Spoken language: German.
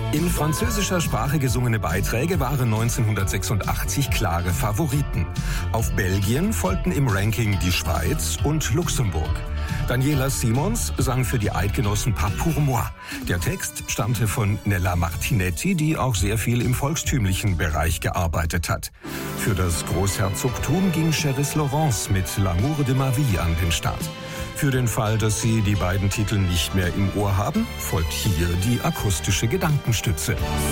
In französischer Sprache gesungene Beiträge waren 1986 klare Favoriten. Auf Belgien folgten im Ranking die Schweiz und Luxemburg. Daniela Simons sang für die Eidgenossen Pas pour moi. Der Text stammte von Nella Martinetti, die auch sehr viel im volkstümlichen Bereich gearbeitet hat. Für das Großherzogtum ging Cherise Laurence mit L'amour de ma vie an den Start. Für den Fall, dass Sie die beiden Titel nicht mehr im Ohr haben, folgt hier die akustische Gedankenstütze.